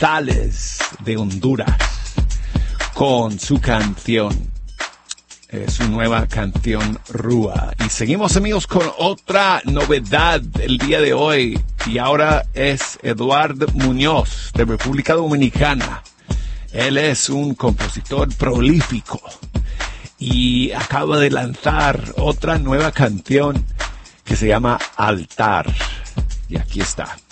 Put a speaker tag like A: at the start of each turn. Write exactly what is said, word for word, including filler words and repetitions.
A: González de Honduras con su canción, eh, su nueva canción Rúa. Y seguimos, amigos, con otra novedad el día de hoy. Y ahora es Eduardo Muñoz de República Dominicana. Él es un compositor prolífico y acaba de lanzar otra nueva canción que se llama Altar. Y aquí está.